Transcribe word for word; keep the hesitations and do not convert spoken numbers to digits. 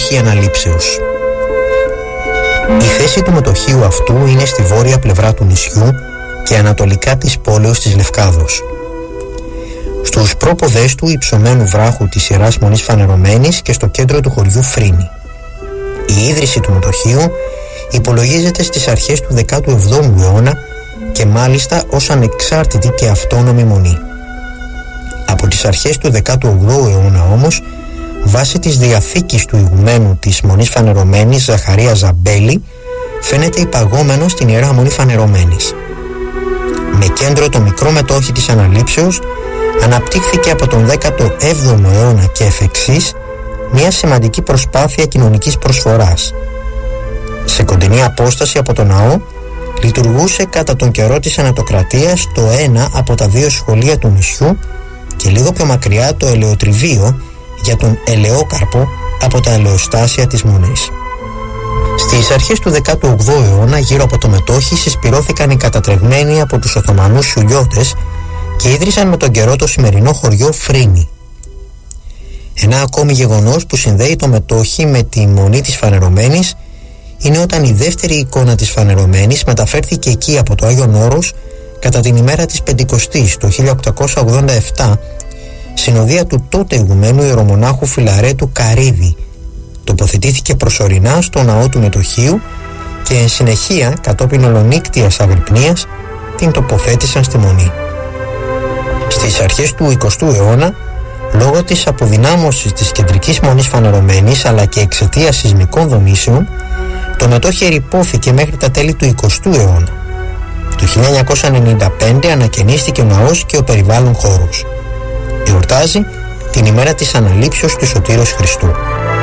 μετόχοι αναλήψεως. Η θέση του μετοχείου αυτού είναι στη βόρεια πλευρά του νησιού και ανατολικά της πόλεως της Λευκάδος. Στους πρόποδες του υψωμένου βράχου της Ιεράς Μονής Φανερωμένης και στο κέντρο του χωριού Φρίνη. Η ίδρυση του μετοχείου υπολογίζεται στις αρχές του δέκατου εβδόμου αιώνα και μάλιστα ως ανεξάρτητη και αυτόνομη μονή. Από τις αρχές του δέκατου όγδοου αιώνα όμως, βάσει της διαθήκης του ηγουμένου της Μονής Φανερωμένης Ζαχαρία Ζαμπέλη, φαίνεται υπαγόμενο στην Ιερά Μονή Φανερωμένης. Με κέντρο το μικρό μετόχι της αναλήψεως, αναπτύχθηκε από τον δέκατο έβδομο αιώνα και εφ' εξής μια σημαντική προσπάθεια κοινωνικής προσφοράς. Σε κοντινή απόσταση από τον ναό λειτουργούσε κατά τον καιρό της Ανατοκρατίας το ένα από τα δύο σχολεία του νησιού και λίγο πιο μακριά το ελαιοτριβείο για τον ελαιόκαρπο από τα ελαιοστάσια της Μονής. Στις αρχές του δέκατου όγδοου αιώνα γύρω από το μετόχι συσπυρώθηκαν οι κατατρεγμένοι από τους Οθωμανούς Σουλιώτες και ίδρυσαν με τον καιρό το σημερινό χωριό Φρίνη. Ένα ακόμη γεγονός που συνδέει το μετόχι με τη Μονή της Φανερωμένης είναι όταν η δεύτερη εικόνα της Φανερωμένης μεταφέρθηκε εκεί από το Άγιον Όρος κατά την ημέρα της Πεντηκοστής το χίλια οκτακόσια ογδόντα επτά, συνοδεία του τότε ηγουμένου ιερομονάχου Φιλαρέτου Καρύδη. Τοποθετήθηκε προσωρινά στο ναό του μετοχείου και εν συνεχεία, κατόπιν ολονύκτιας αγρυπνίας, την τοποθέτησαν στη Μονή. Στις αρχές του εικοστού αιώνα, λόγω της αποδυνάμωσης της κεντρικής Μονής Φανερωμένης αλλά και εξαιτίας σεισμικών δομήσεων, το μετόχι ερειπώθηκε μέχρι τα τέλη του εικοστού αιώνα. Το χίλια εννιακόσια ενενήντα πέντε ανακαινίστηκε ο ναός και ο περιβάλλον χώρος. Εορτάζει την ημέρα της αναλήψεως του Σωτήρος Χριστού.